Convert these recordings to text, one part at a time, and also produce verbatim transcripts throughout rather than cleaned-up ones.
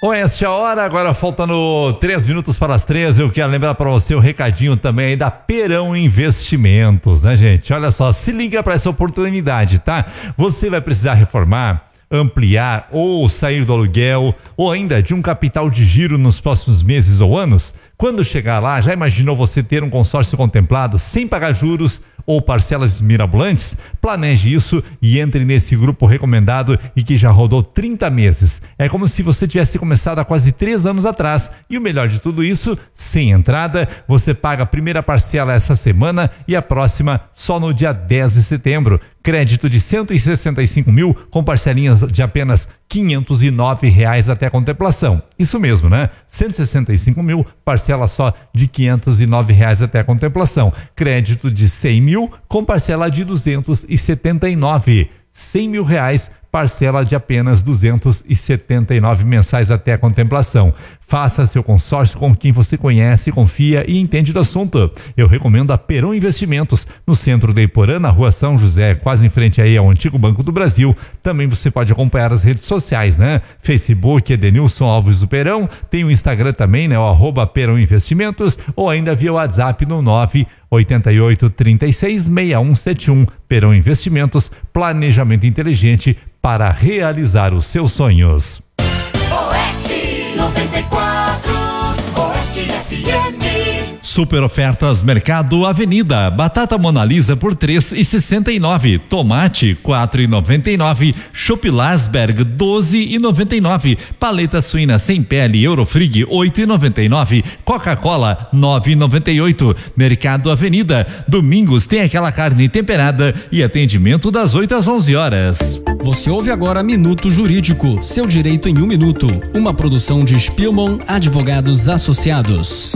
Oeste, a hora, agora faltando três minutos para as três, eu quero lembrar para você o recadinho também aí da Perão Investimentos, né, gente? Olha só, se liga para essa oportunidade, tá? Você vai precisar reformar, ampliar ou sair do aluguel ou ainda de um capital de giro nos próximos meses ou anos? Quando chegar lá, já imaginou você ter um consórcio contemplado sem pagar juros ou parcelas mirabolantes? Planeje isso e entre nesse grupo recomendado e que já rodou trinta meses. É como se você tivesse começado há quase três anos atrás. E o melhor de tudo isso, sem entrada, você paga a primeira parcela essa semana e a próxima só no dia dez de setembro. Crédito de cento e sessenta e cinco mil com parcelinhas de apenas quinhentos e nove reais até a contemplação. Isso mesmo, né? cento e sessenta e cinco mil, parcela só de quinhentos e nove reais até a contemplação. Crédito de cem mil com parcela de duzentos e setenta e nove. cem mil reais, parcela de apenas duzentos e setenta e nove mensais até a contemplação. Faça seu consórcio com quem você conhece, confia e entende do assunto. Eu recomendo a Perão Investimentos, no centro de Iporã, na rua São José, quase em frente aí ao antigo Banco do Brasil. Também você pode acompanhar as redes sociais, né? Facebook, Edenilson Alves do Perão, tem o Instagram também, né? O arroba Perão Investimentos, ou ainda via WhatsApp no nove oito oito, três seis, seis um sete um. Perão Investimentos, planejamento inteligente para realizar os seus sonhos. Oeste noventa e quatro, Oeste F M. Super ofertas Mercado Avenida. Batata Mona Lisa por três e sessenta e nove. Tomate quatro e noventa e nove. Chopp Lasberg doze e noventa e nove. Paleta suína sem pele Eurofrig oito e noventa e nove. Coca-Cola nove e noventa e oito. Mercado Avenida. Domingos tem aquela carne temperada e atendimento das oito às onze horas. Você ouve agora Minuto Jurídico, seu direito em um minuto. Uma produção de Spielmann Advogados Associados.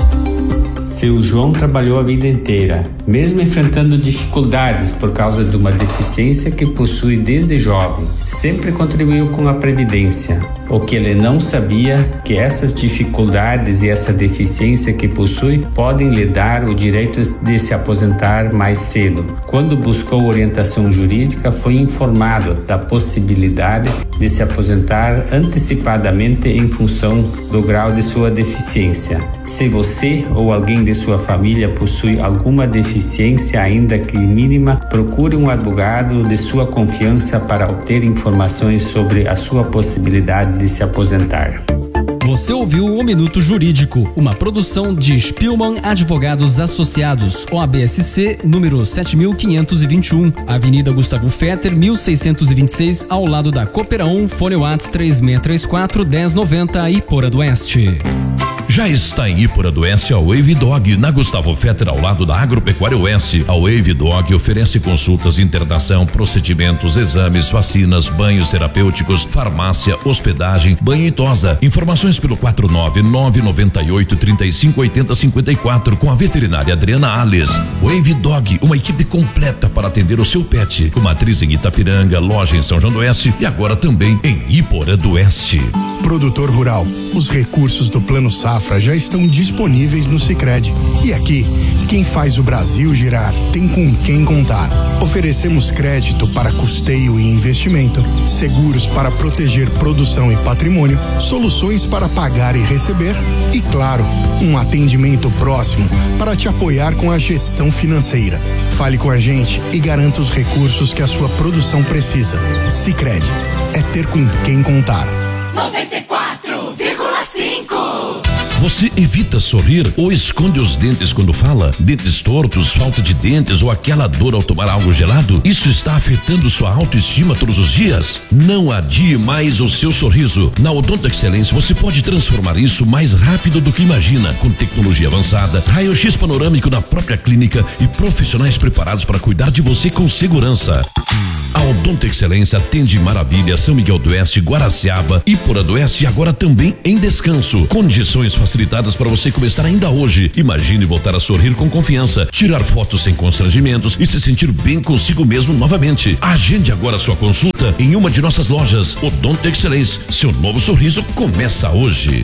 Seu João trabalhou a vida inteira, mesmo enfrentando dificuldades por causa de uma deficiência que possui desde jovem. Sempre contribuiu com a previdência. O que ele não sabia que essas dificuldades e essa deficiência que possui podem lhe dar o direito de se aposentar mais cedo. Quando buscou orientação jurídica, foi informado da possibilidade de se aposentar antecipadamente em função do grau de sua deficiência. Se você ou alguém de sua família possui alguma deficiência, ainda que mínima, procure um advogado de sua confiança para obter informações sobre a sua possibilidade de se aposentar. Você ouviu o Minuto Jurídico, uma produção de Spielmann Advogados Associados, O A B S C, número sete mil quinhentos e vinte e um, Avenida Gustavo Fetter, mil seiscentos e vinte e seis, ao lado da Cooperão, fone Whats três seis três quatro, um zero nove zero, Iporã do Oeste. Já está em Iporã do Oeste a Wave Dog, na Gustavo Fetter, ao lado da Agropecuária Oeste. A Wave Dog oferece consultas, internação, procedimentos, exames, vacinas, banhos terapêuticos, farmácia, hospedagem, banho e tosa. Informações pelo quatro nove nove nove oito, três cinco oito zero cinco quatro com a veterinária Adriana Alves. Wave Dog, uma equipe completa para atender o seu pet, com matriz em Itapiranga, loja em São João do Oeste e agora também em Iporã do Oeste. Produtor rural, os recursos do Plano Safra já estão disponíveis no Sicredi. E aqui, quem faz o Brasil girar tem com quem contar. Oferecemos crédito para custeio e investimento, seguros para proteger produção e patrimônio, soluções para pagar e receber e, claro, um atendimento próximo para te apoiar com a gestão financeira. Fale com a gente e garanta os recursos que a sua produção precisa. Sicredi, é ter com quem contar. noventa e quatro vírgula cinco. Você evita sorrir ou esconde os dentes quando fala? Dentes tortos, falta de dentes ou aquela dor ao tomar algo gelado? Isso está afetando sua autoestima todos os dias? Não adie mais o seu sorriso. Na Odonto Excelência você pode transformar isso mais rápido do que imagina, com tecnologia avançada, raio-x panorâmico na própria clínica e profissionais preparados para cuidar de você com segurança. A Odonto Excelência atende Maravilha, São Miguel do Oeste, Guaraciaba, Iporã do Oeste e agora também em Descanso. Condições facilitadas para você começar ainda hoje. Imagine voltar a sorrir com confiança, tirar fotos sem constrangimentos e se sentir bem consigo mesmo novamente. Agende agora sua consulta em uma de nossas lojas. Odonto Excelência, seu novo sorriso começa hoje.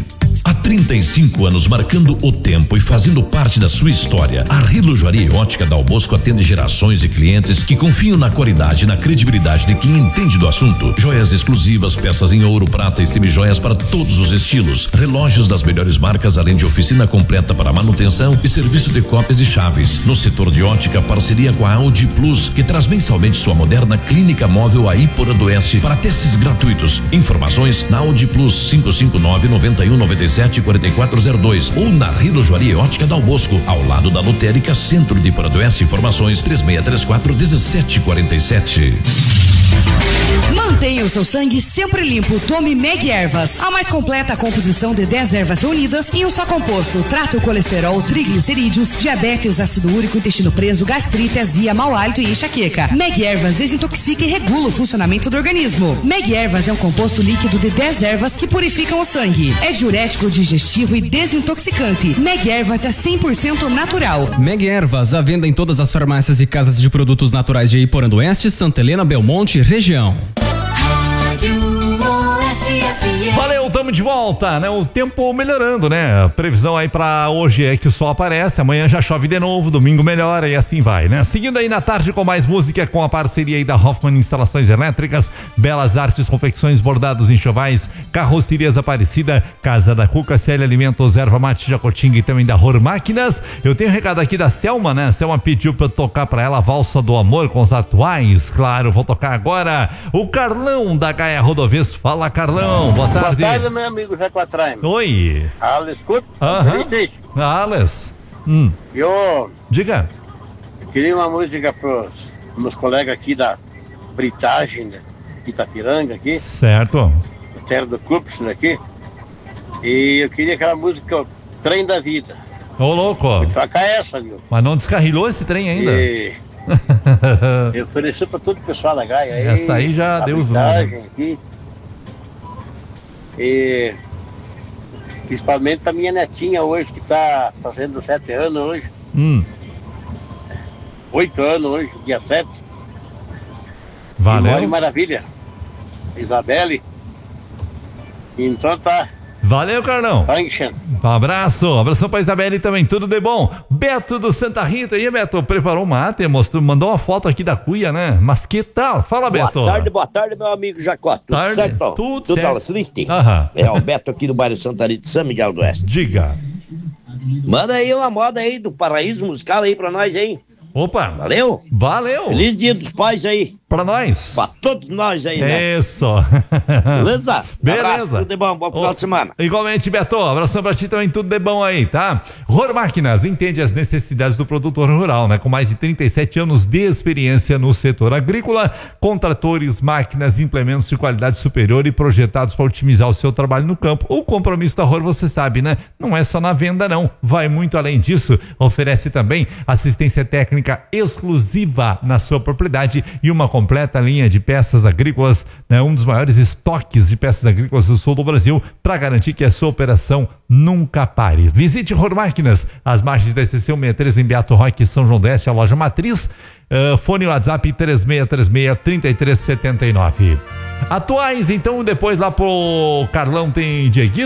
Há trinta e cinco anos marcando o tempo e fazendo parte da sua história, a Relojoaria e Ótica Dal Bosco atende gerações de clientes que confiam na qualidade e na credibilidade de quem entende do assunto. Joias exclusivas, peças em ouro, prata e semijoias para todos os estilos, relógios das melhores marcas, além de oficina completa para manutenção e serviço de cópias e chaves. No setor de ótica, parceria com a Audi Plus, que traz mensalmente sua moderna clínica móvel a Iporã do Oeste para testes gratuitos. Informações na Audi Plus cinco cinco nove, nove um nove sete, quatro quatro zero dois ou na Relojoaria e Ótica Dal Bosco, ao lado da Lotérica Centro de Iporã do Oeste. Informações três seis três quatro, um sete quatro sete. Mantenha o seu sangue sempre limpo. Tome Meg Ervas, a mais completa composição de dez ervas reunidas em um só composto. Trata o colesterol, triglicerídeos, diabetes, ácido úrico, intestino preso, gastrite, azia, mau hálito e enxaqueca. Meg Ervas desintoxica e regula o funcionamento do organismo. Meg Ervas é um composto líquido de dez ervas que purificam o sangue. É diurético, digestivo e desintoxicante. Meg Ervas é cem por cento natural. Meg Ervas, à venda em todas as farmácias e casas de produtos naturais de Iporã do Oeste, Santa Helena, Belmonte, região. Valeu, tamo de volta, né? O tempo melhorando, né? A previsão aí pra hoje é que o sol aparece, amanhã já chove de novo, domingo melhora e assim vai, né? Seguindo aí na tarde com mais música, com a parceria aí da Hoffman Instalações Elétricas, Belas Artes, Confecções, Bordados, Enxovais, Carrocerias Aparecida, Casa da Cuca, C L Alimentos, Erva Mate, Jacotinga e também da Ror Máquinas. Eu tenho um recado aqui da Selma, né? A Selma pediu pra eu tocar pra ela a Valsa do Amor com os atuais, claro, vou tocar agora o Carlão da Gaia Rodovias. Fala, Carlão, boa tarde. Boa tarde, meu amigo Zé Quatraime. Oi. Alex, escuta. Aham. Alex. Hum. Eu Diga. queria uma música pros meus colegas aqui da Britagem, né? Itapiranga aqui. Certo. Terra do Clubes, aqui. E eu queria aquela música Trem da Vida. Ô, louco. Toca essa, viu? Mas não descarrilhou esse trem ainda? E... eu ofereci pra todo o pessoal da Gaia. Aí, essa aí já deu os nomes. nomes. E principalmente pra minha netinha hoje, que tá fazendo sete anos hoje. Hum. Oito anos hoje, dia sete. Valeu. Que maravilha. Isabelle. Então tá. Valeu, Carlão. Tá enchendo. Um abraço, abração pra Isabelle também, tudo de bom. Beto do Santa Rita, e aí, Beto, preparou um mate, mostrou, mandou uma foto aqui da cuia, né? Mas que tal? Fala, boa Beto. Boa tarde, boa tarde, meu amigo Jacó. Tudo tarde, certo? Tudo, tudo certo. Tudo Aham. É o Beto aqui do bairro Santa Rita, São Miguel do Oeste. Diga. Manda aí uma moda aí do paraíso musical aí pra nós, hein? Opa. Valeu? Valeu. Feliz dia dos pais aí. Pra nós. Pra todos nós aí, né? Isso. Beleza? Beleza. Abraço, tudo de bom, bom final oh, de semana. Igualmente, Beto, abração pra ti também, tudo de bom aí, tá? Ror Máquinas entende as necessidades do produtor rural, né? Com mais de trinta e sete anos de experiência no setor agrícola, com tratores, máquinas, implementos de qualidade superior e projetados para otimizar o seu trabalho no campo. O compromisso da Ror, você sabe, né? Não é só na venda, não. Vai muito além disso. Oferece também assistência técnica exclusiva na sua propriedade e uma completa linha de peças agrícolas, né? Um dos maiores estoques de peças agrícolas do sul do Brasil, para garantir que a sua operação nunca pare. Visite Ror Máquinas, as margens da S C cento e sessenta e três em Beato Roque, São João do Oeste, a loja matriz. Uh, fone WhatsApp três seis três seis, três três sete nove. Atuais, então, depois lá pro Carlão tem Dieguito.